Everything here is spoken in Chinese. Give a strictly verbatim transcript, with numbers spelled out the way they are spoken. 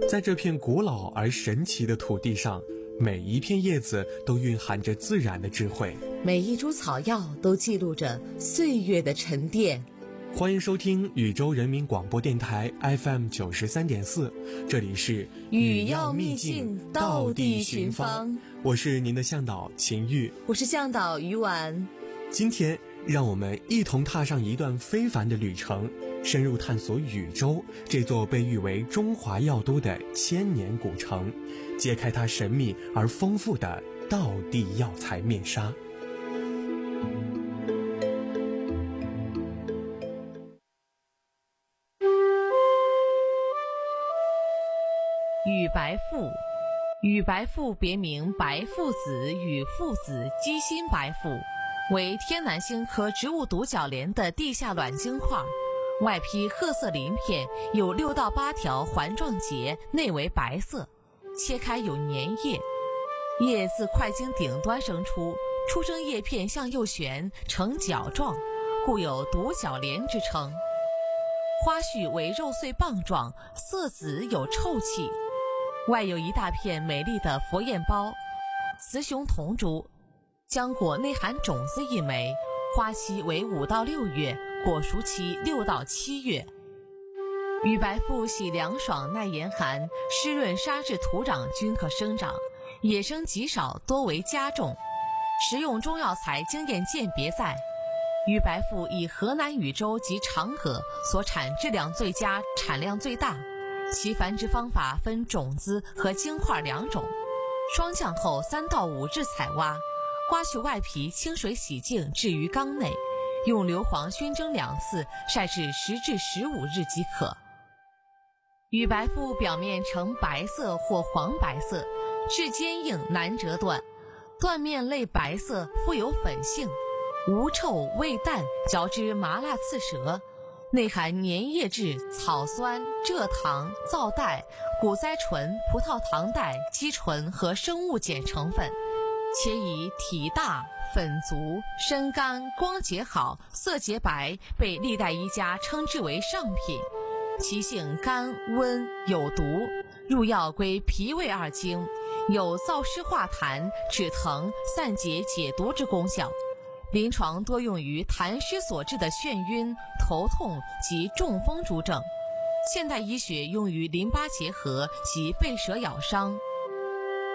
在这片古老而神奇的土地上，每一片叶子都蕴含着自然的智慧， 每一株草药都记录着岁月的沉淀。 欢迎收听禹州人民广播电台 F M 九十三点四，这里是语要秘境，道地寻芳。 我是您的向导秦玉， 我是向导于婉。 今天让我们一同踏上一段非凡的旅程，深入探索禹州这座被誉为中华药都的千年古城，揭开它神秘而丰富的道地药材面纱。 禹白父，禹白父别名白父子、禹父子、鸡心白父，为天南星科植物独角莲的地下卵晶块，外披褐色鳞片，有六到八条环状节，内为白色，切开有粘液，叶自块茎顶端生出，出生叶片向右旋，呈角状，故有独角莲之称。花序为肉穗棒状，色紫有臭气，外有一大片美丽的佛焰苞，雌雄同株，浆果内含种子一枚，花期为五到六月，果熟期六到七月。禹白父喜凉爽耐严寒，湿润沙质土壤均可生长，野生极少，多为家种，食用中药材经验鉴别在。禹白父以河南禹州及长葛所产质量最佳，产量最大，其繁殖方法分种子和晶块两种，霜降后三到五日采挖，刮去外皮，清水洗净，置于缸内，用硫磺熏蒸两次，晒至十至十五日即可。禹白父表面呈白色或黄白色，质坚硬，难折断，断面类白色，富有粉性，无臭味淡，嚼之麻辣刺舌，内含粘液质、草酸、蔗糖、皂带、谷甾醇、葡萄糖带、肌醇和生物碱成分，且以体大、粉足、身干、光洁好、色洁白，被历代医家称之为上品。其性甘温有毒，入药归脾胃二经，有燥湿化痰、止疼、散结解毒之功效。临床多用于痰湿所致的眩晕、头痛及中风诸症，现代医学用于淋巴结核及被蛇咬伤、